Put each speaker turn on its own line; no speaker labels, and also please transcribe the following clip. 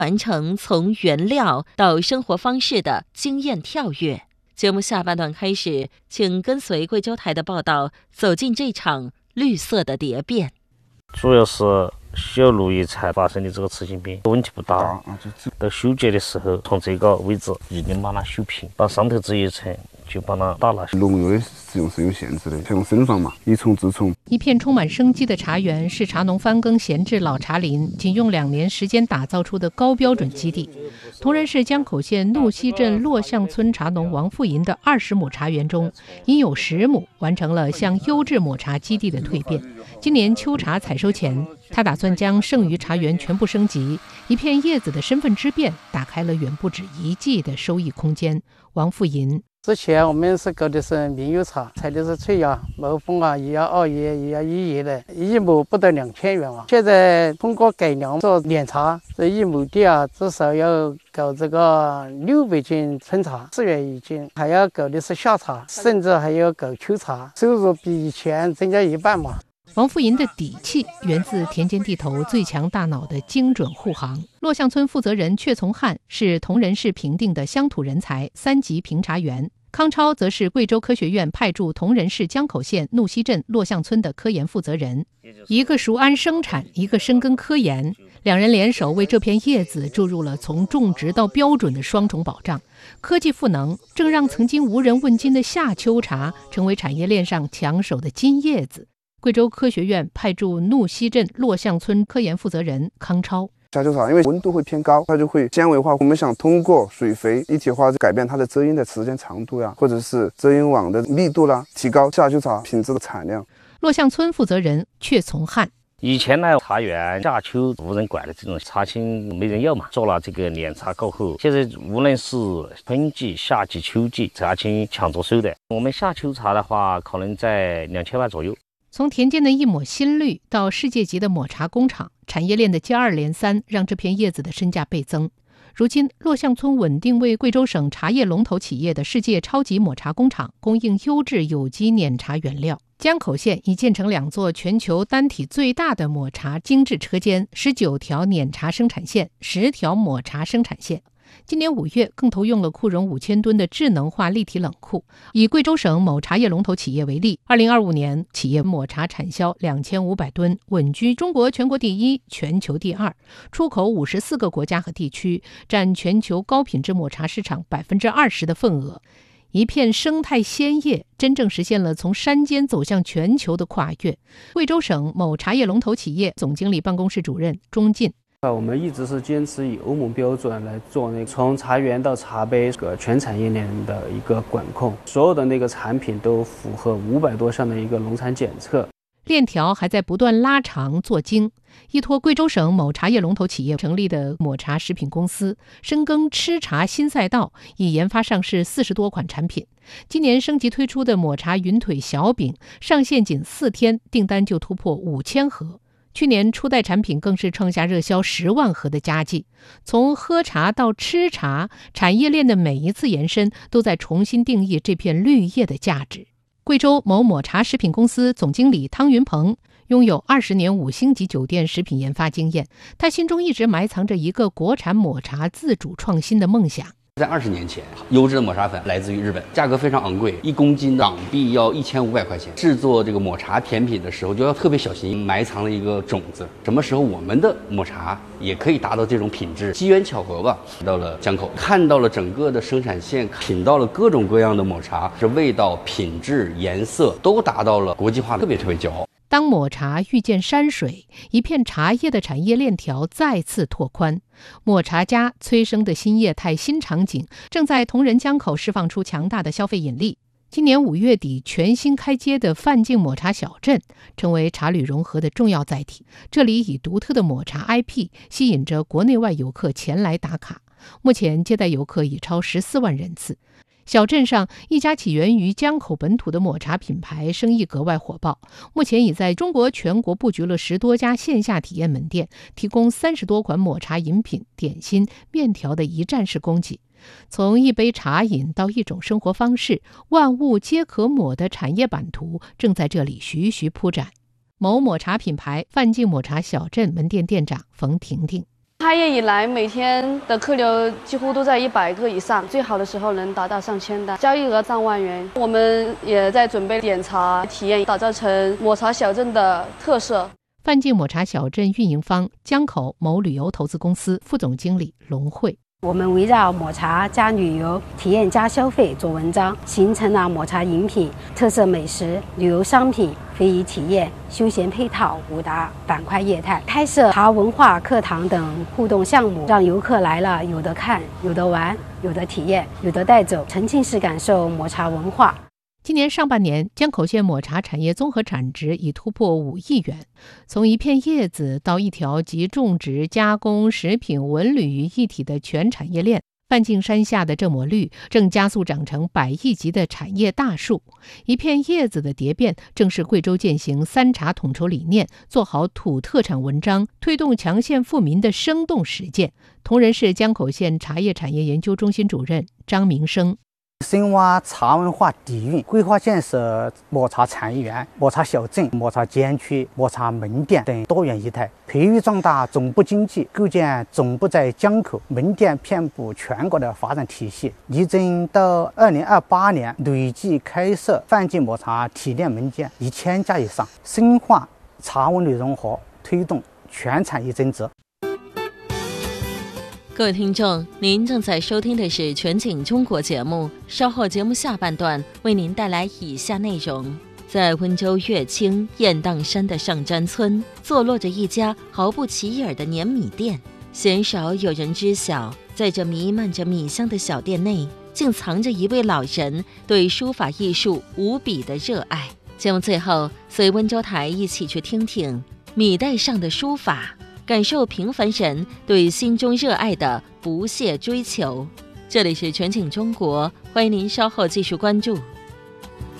完成从原料到生活方式的经验跳跃。节目下半段开始，请跟随贵州台的报道，走进这场绿色的蝶变。
主要是小路一才发生的这个磁性变，问题不大。到修剪的时候，从这个位置一定把它修平，把上头这一层就把它打了。
农药的使用是有限制的，用生防嘛，以虫治虫。
一片充满生机的茶园是茶农翻耕闲置老茶林，仅用2年时间打造出的高标准基地。铜仁市江口县怒溪镇洛巷村茶农王富银的20亩茶园中，已有10亩完成了向优质抹茶基地的蜕变。今年秋茶采收前，他打算将剩余茶园全部升级，一片叶子的身份之变打开了远不止1季的收益空间。王富银
之前我们是搞的是名优茶，采的是翠芽、毛峰啊，也要2叶，也要1叶的，1亩不到2000元啊。现在通过改良做碾茶，这1亩地啊，至少要搞这个600斤春茶，4元1斤，还要搞的是夏茶，甚至还要搞秋茶，收入比以前增加1半嘛。
王富银的底气源自田间地头最强大脑的精准护航。洛巷村负责人阙从汉是铜仁市评定的乡土人才3级评茶员，康超则是贵州科学院派驻铜仁市江口县怒溪镇洛巷村的科研负责人。一个熟谙生产，一个深耕科研，两人联手为这片叶子注入了从种植到标准的双重保障。科技赋能正让曾经无人问津的夏秋茶成为产业链上抢手的金叶子。贵州科学院派驻怒溪镇洛巷村科研负责人康超：
夏秋茶因为温度会偏高，它就会纤维化。我们想通过水肥一体化改变它的遮阴的时间长度呀，或者是遮阴网的密度啦，提高夏秋茶品质的产量。
洛巷村负责人阙从汉：
以前呢，茶园夏秋无人管的这种茶青没人要嘛，做了这个碾茶过后，现在无论是春季、夏季、秋季，茶青抢着收的。我们夏秋茶的话，可能在2000万左右。
从田间的一抹新绿到世界级的抹茶工厂，产业链的接二连三让这片叶子的身价倍增。如今，洛巷村稳定为贵州省茶叶龙头企业的世界超级抹茶工厂供应优质有机碾茶原料。江口县已建成2座全球单体最大的抹茶精制车间，19条碾茶生产线，10条抹茶生产线。今年5月，更投用了库容5000吨的智能化立体冷库。以贵州省某茶叶龙头企业为例，2025年企业抹茶产销2500吨，稳居中国全国第1、全球第2，出口54个国家和地区，占全球高品质抹茶市场20%的份额。一片生态鲜叶，真正实现了从山间走向全球的跨越。贵州省某茶叶龙头企业总经理办公室主任钟进：
我们一直是坚持以欧盟标准来做从茶园到茶杯全产业链的一个管控，所有的产品都符合500多项的一个农产检测。
链条还在不断拉长做精，依托贵州省某茶叶龙头企业成立的抹茶食品公司，深耕吃茶新赛道，已研发上市40多款产品。今年升级推出的抹茶云腿小饼，上线仅4天，订单就突破5000盒。去年初代产品更是创下热销10万盒的佳绩。从喝茶到吃茶，产业链的每一次延伸都在重新定义这片绿叶的价值。贵州某抹茶食品公司总经理汤云鹏拥有20年5星级酒店食品研发经验，他心中一直埋藏着一个国产抹茶自主创新的梦想。
在20年前，优质的抹茶粉来自于日本，价格非常昂贵，1公斤港币要1500块钱。制作这个抹茶甜品的时候就要特别小心，埋藏了一个种子，什么时候我们的抹茶也可以达到这种品质。机缘巧合吧，到了江口，看到了整个的生产线，品到了各种各样的抹茶，这味道、品质、颜色都达到了国际化的，特别骄傲。
当抹茶遇见山水，一片茶叶的产业链条再次拓宽。抹茶家催生的新业态新场景正在铜仁江口释放出强大的消费引力。今年5月底全新开街的范进抹茶小镇成为茶旅融合的重要载体，这里以独特的抹茶 IP 吸引着国内外游客前来打卡，目前接待游客已超14万人次。小镇上一家起源于江口本土的抹茶品牌生意格外火爆，目前已在中国全国布局了10多家线下体验门店，提供30多款抹茶饮品、点心、面条的一站式供给。从一杯茶饮到一种生活方式，万物皆可抹的产业版图正在这里徐徐铺展。某抹茶品牌范进抹茶小镇门店店长冯婷婷：
开业以来，每天的客流几乎都在100个以上，最好的时候能达到上千单，交易额上万元。我们也在准备点茶体验，打造成抹茶小镇的特色。
范进抹茶小镇运营方江口某旅游投资公司副总经理龙慧。
我们围绕抹茶加旅游、体验加消费做文章，形成了抹茶饮品、特色美食、旅游商品、非遗体验、休闲配套5大板块业态，开设茶文化课堂等互动项目，让游客来了有的看、有的玩、有的体验、有的带走，沉浸式感受抹茶文化。
今年上半年，江口县抹茶产业综合产值已突破5亿元。从一片叶子到一条集种植、加工、食品、文旅于一体的全产业链，范进山下的这抹绿正加速长成100亿级的产业大树。一片叶子的蝶变，正是贵州践行3茶统筹理念，做好土特产文章，推动强县富民的生动实践。同仁市江口县茶叶产业研究中心主任张明生。
深挖茶文化底蕴，规划建设抹茶产业园、抹茶小镇、抹茶监区、抹茶门店等多元业态，培育壮大总部经济，构建总部在江口、门店遍布全国的发展体系。力争到2028年累计开设范进抹茶提炼门店1000家以上，深化茶文旅融合，推动全产业增值。
各位听众，您正在收听的是全景中国节目，稍后节目下半段为您带来以下内容。在温州乐清雁荡山的上詹村，坐落着一家毫不起眼的碾米店。鲜少有人知晓，在这弥漫着米香的小店内，竟藏着一位老人对书法艺术无比的热爱。节目最后，随温州台一起去听听米袋上的书法，感受平凡人对心中热爱的不懈追求。这里是全景中国，欢迎您稍后继续关注。